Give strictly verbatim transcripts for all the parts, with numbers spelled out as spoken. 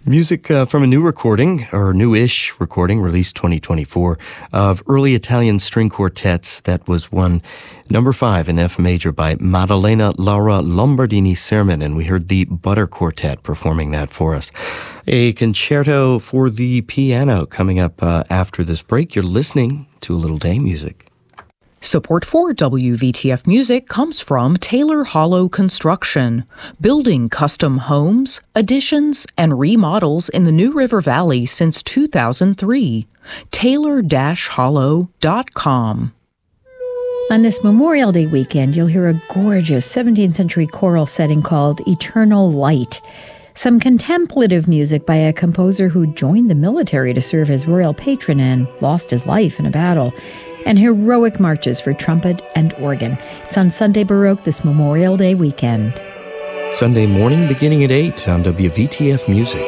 Music uh, from a new recording, or new-ish recording, released twenty twenty-four, of early Italian string quartets that was won number five in F major by Maddalena Laura Lombardini-Sermon, and we heard the Butter Quartet performing that for us. A concerto for the piano coming up uh, after this break. You're listening to A Little Day Music. Support for W V T F Music comes from Taylor Hollow Construction, building custom homes, additions, and remodels in the New River Valley since two thousand three. taylor dash hollow dot com. On this Memorial Day weekend, you'll hear a gorgeous seventeenth century choral setting called Eternal Light. Some contemplative music by a composer who joined the military to serve as royal patron and lost his life in a battle, and heroic marches for trumpet and organ. It's on Sunday Baroque this Memorial Day weekend. Sunday morning beginning at eight on W V T F Music.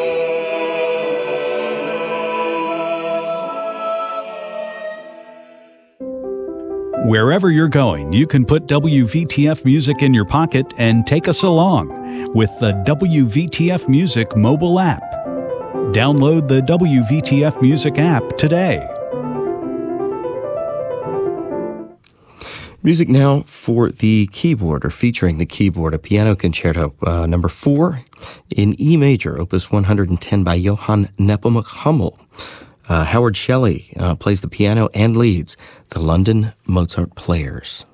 Wherever you're going, you can put W V T F Music in your pocket and take us along with the W V T F Music mobile app. Download the W V T F Music app today. Music now for the keyboard, or featuring the keyboard, a piano concerto, uh, number four in E major, opus one hundred ten by Johann Nepomuk Hummel. Uh, Howard Shelley uh, plays the piano and leads the London Mozart Players.